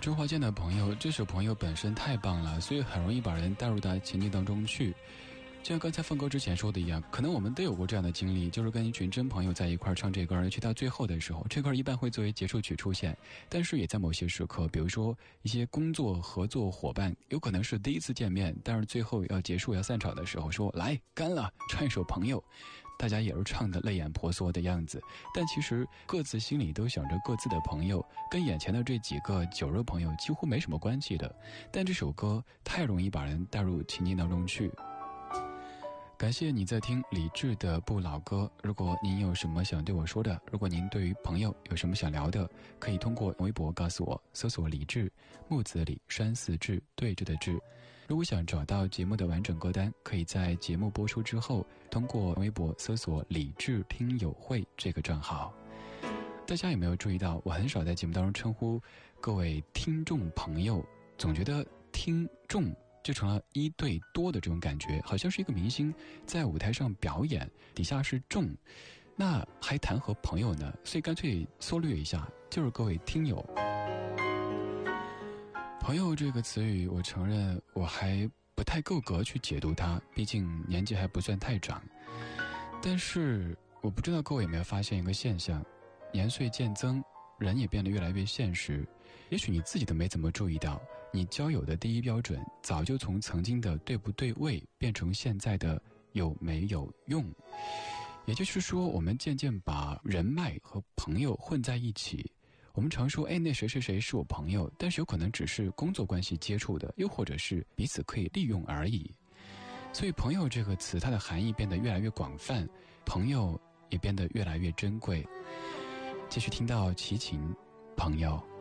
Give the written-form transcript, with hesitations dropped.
周华健的朋友，这首朋友本身太棒了，所以很容易把人带入到情境当中去。就像刚才放歌之前说的一样，可能我们都有过这样的经历，就是跟一群真朋友在一块唱这歌，而去到最后的时候，这歌一般会作为结束曲出现，但是也在某些时刻，比如说一些工作合作伙伴，有可能是第一次见面，但是最后要结束要散场的时候说来干了，唱一首朋友，大家也是唱得泪眼婆娑的样子，但其实各自心里都想着各自的朋友，跟眼前的这几个酒肉朋友几乎没什么关系的，但这首歌太容易把人带入情境当中去。感谢你在听李志的不老歌。如果您有什么想对我说的，如果您对于朋友有什么想聊的，可以通过微博告诉我，搜索李志，木子李，山寺志，对峙的志。如果想找到节目的完整歌单，可以在节目播出之后通过微博搜索李志听友会这个账号。大家有没有注意到，我很少在节目当中称呼各位听众朋友，总觉得听众就成了一对多的这种感觉，好像是一个明星在舞台上表演，底下是众，那还谈何朋友呢？所以干脆缩略一下，就是各位听友。朋友这个词语，我承认我还不太够格去解读它，毕竟年纪还不算太长。但是我不知道各位有没有发现一个现象，年岁渐增，人也变得越来越现实，也许你自己都没怎么注意到，你交友的第一标准早就从曾经的对不对位变成现在的有没有用。也就是说，我们渐渐把人脉和朋友混在一起。我们常说那谁谁谁是我朋友，但是有可能只是工作关系接触的，又或者是彼此可以利用而已。所以朋友这个词，它的含义变得越来越广泛，朋友也变得越来越珍贵。继续听到齐秦朋友。